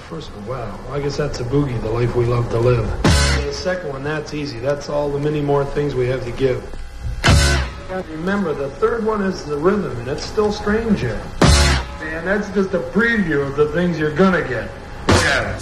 first one, wow. I guess that's a boogie, the life we love to live. And the second one, that's easy. That's all the many more things we have to give. Remember, the third one is the rhythm, and it's still strange yet. And that's just a preview of the things you're gonna get. Yeah.